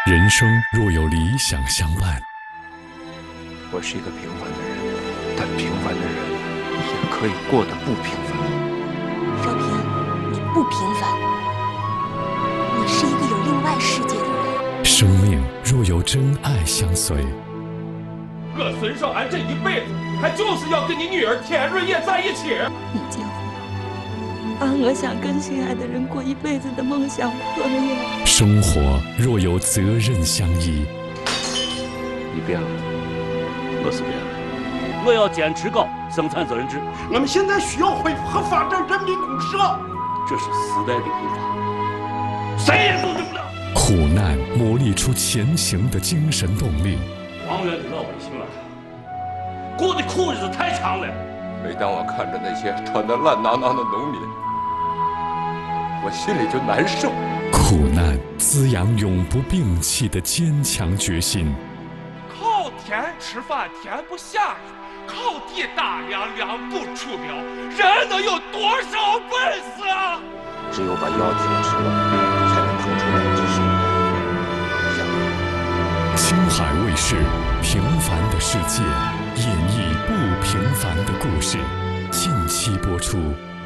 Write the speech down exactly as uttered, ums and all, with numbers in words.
人生若有理想相伴， 我是一个平凡的人，但平凡的人也可以过得不平凡。 少平，你不平凡，你是一个有另外世界的人。 生命若有真爱相随， 我孙少安这一辈子，他就是要跟你女儿田润叶在一起。 你结婚，把我想跟心爱的人过一辈子的梦想破灭。 生活若有责任相依， 你变了，我是变了。 我要坚持搞生产责任制。 我们现在需要恢复和发展人民公社， 这是时代的步伐，谁也阻止不了。 苦难磨砺出前行的精神动力。 王源的老百姓啊，过的苦日子太长了。 每当我看着那些穿得烂囊囊的农民，我心里就难受。 苦难滋养永不摒弃的坚强决心。 靠天吃饭天不下雨，靠地打粮粮不出苗，人能有多少本事啊？ 只有把药停止了，才能腾出来支撑。 青海卫视《平凡的世界》演绎不平凡的故事，近期播出。